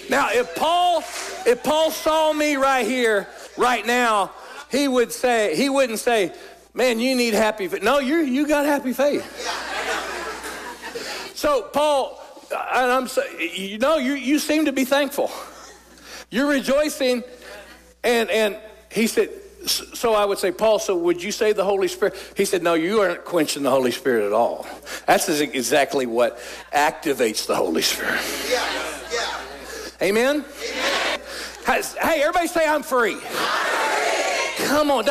Now, if Paul saw me right here, right now, he wouldn't say, man, you need happy faith. No, you got happy faith. So Paul, you seem to be thankful. You're rejoicing, and he said, so I would say, Paul, so would you say the Holy Spirit? He said, no, you aren't quenching the Holy Spirit at all. That's exactly what activates the Holy Spirit. Amen? Hey, everybody say, I'm free. I'm free. Come on.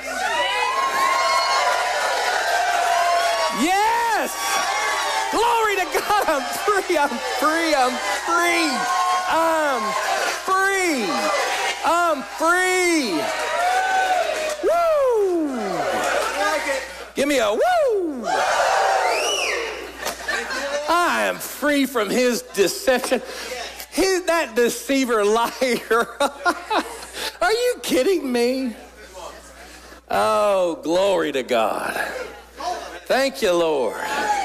Yes! Glory to God, I'm free, I'm free, I'm free. I'm free. I'm free. Woo! Give me a woo! I am free from his deception. He's that deceiver liar. Are you kidding me? Oh, glory to God. Thank you, Lord.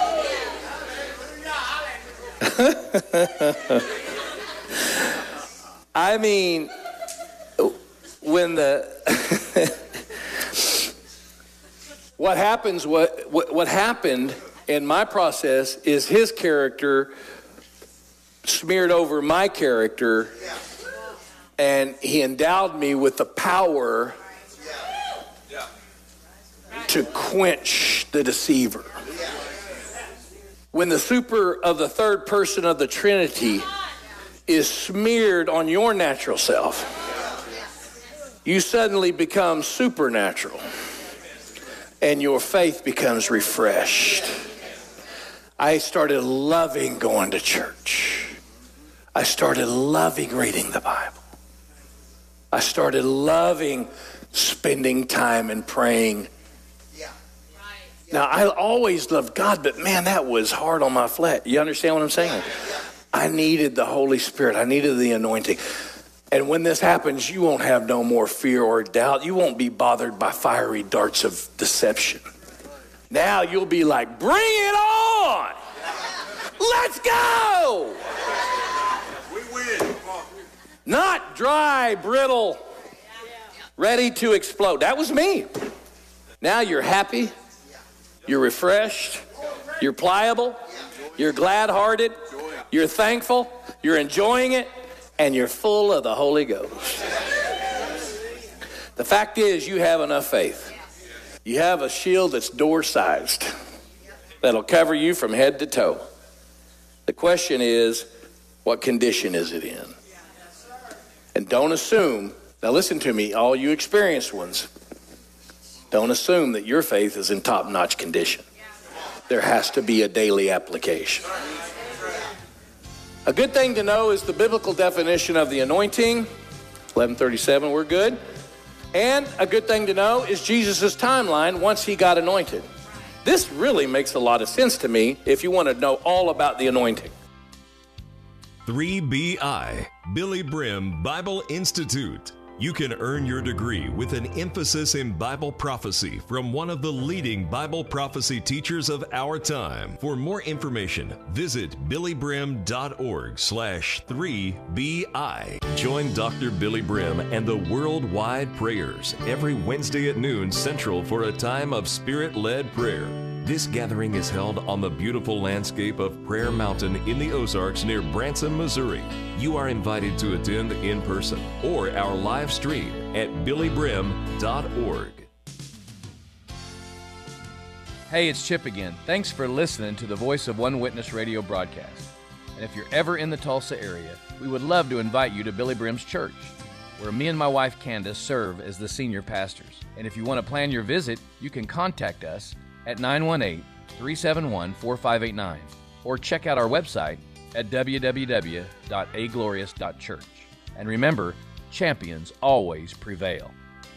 I mean, when what happened in my process is his character smeared over my character, and he endowed me with the power to quench the deceiver. When the super of the third person of the Trinity is smeared on your natural self, you suddenly become supernatural, and your faith becomes refreshed. I started loving going to church. I started loving reading the Bible. I started loving spending time and praying. Now, I always loved God, but man, that was hard on my flesh. You understand what I'm saying? I needed the Holy Spirit. I needed the anointing. And when this happens, you won't have no more fear or doubt. You won't be bothered by fiery darts of deception. Now you'll be like, bring it on! Let's go! We win. Not dry, brittle, ready to explode. That was me. Now you're happy. You're refreshed. You're pliable. You're glad-hearted. You're thankful. You're enjoying it. And you're full of the Holy Ghost. The fact is, you have enough faith. You have a shield that's door-sized that'll cover you from head to toe. The question is, what condition is it in? And don't assume, now listen to me, all you experienced ones, don't assume that your faith is in top-notch condition. There has to be a daily application. A good thing to know is the biblical definition of the anointing. 1137, we're good. And a good thing to know is Jesus' timeline once he got anointed. This really makes a lot of sense to me if you want to know all about the anointing. 3BI, Billy Brim Bible Institute. You can earn your degree with an emphasis in Bible prophecy from one of the leading Bible prophecy teachers of our time. For more information, visit billybrim.org/3BI. Join Dr. Billy Brim and the Worldwide Prayers every Wednesday at noon Central for a time of Spirit-led prayer. This gathering is held on the beautiful landscape of Prayer Mountain in the Ozarks near Branson, Missouri. You are invited to attend in person or our live stream at billybrim.org. Hey, it's Chip again. Thanks for listening to the Voice of One Witness radio broadcast. And if you're ever in the Tulsa area, we would love to invite you to Billy Brim's church, where me and my wife Candace serve as the senior pastors. And if you want to plan your visit, you can contact us at 918-371-4589 or check out our website at www.aglorious.church. And remember, champions always prevail.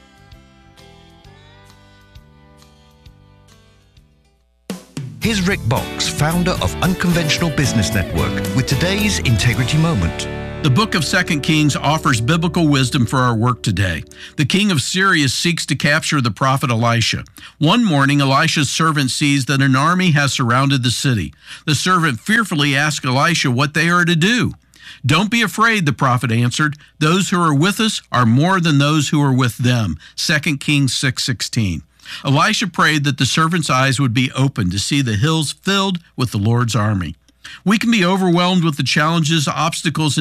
Here's Rick Box, founder of Unconventional Business Network, with today's Integrity Moment. The book of 2 Kings offers biblical wisdom for our work today. The king of Syria seeks to capture the prophet Elisha. One morning, Elisha's servant sees that an army has surrounded the city. The servant fearfully asks Elisha what they are to do. "Don't be afraid," the prophet answered. "Those who are with us are more than those who are with them." 2 Kings 6:16. Elisha prayed that the servant's eyes would be opened to see the hills filled with the Lord's army. We can be overwhelmed with the challenges, obstacles,